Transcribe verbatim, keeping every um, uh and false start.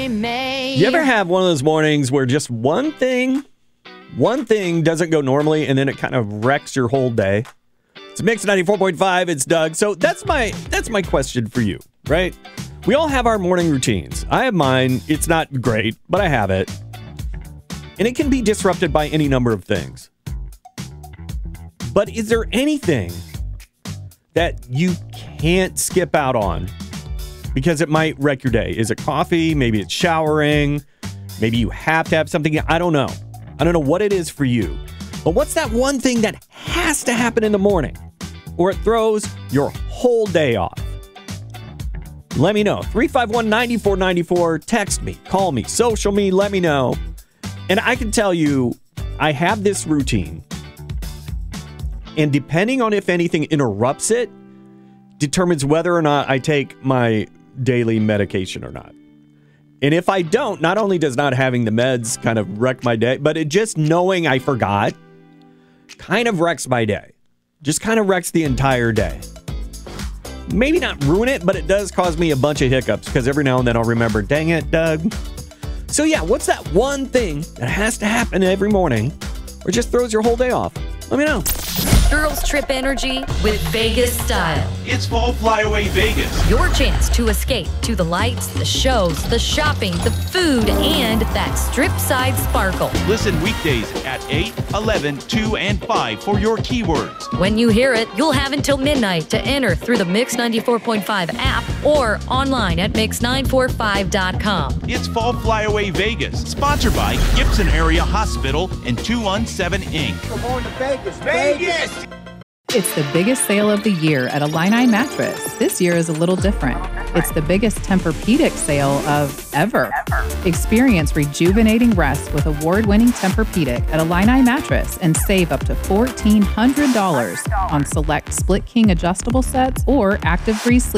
May. You ever have one of those mornings where just one thing, one thing doesn't go normally and then it kind of wrecks your whole day? It's Mix ninety-four point five. It's Doug. So that's my that's my question for you, right? We all have our morning routines. I have mine. It's not great, but I have it. And it can be disrupted by any number of things. But is there anything that you can't skip out on because it might wreck your day? Is it coffee? Maybe it's showering. Maybe you have to have something. I don't know. I don't know what it is for you. But what's that one thing that has to happen in the morning or it throws your whole day off? Let me know. three five one, nine four nine four. Text me, call me, social me, let me know. And I can tell you, I have this routine. And depending on if anything interrupts it, determines whether or not I take my daily medication or not. And if I don't, not only does not having the meds kind of wreck my day, but it just knowing I forgot kind of wrecks my day. Just kind of wrecks the entire day. Maybe not ruin it, but it does cause me a bunch of hiccups because every now and then I'll remember, dang it, Doug. So yeah, what's that one thing that has to happen every morning or just throws your whole day off? Let me know. Girls Trip Energy with Vegas Style. It's Fall Flyaway Vegas. Your chance to escape to the lights, the shows, the shopping, the food, and that strip side sparkle. Listen weekdays at eight, eleven, two, and five for your keywords. When you hear it, you'll have until midnight to enter through the Mix ninety-four point five app or online at mix nine four five dot com. It's Fall Flyaway Vegas, sponsored by Gibson Area Hospital and two one seven Incorporated. We're going to Vegas. Vegas! It's the biggest sale of the year at Illini Mattress. This year is a little different. It's the biggest Tempur-Pedic sale of ever. Experience rejuvenating rest with award-winning Tempur-Pedic at Illini Mattress and save up to fourteen hundred dollars on select Split King adjustable sets or active-free sleep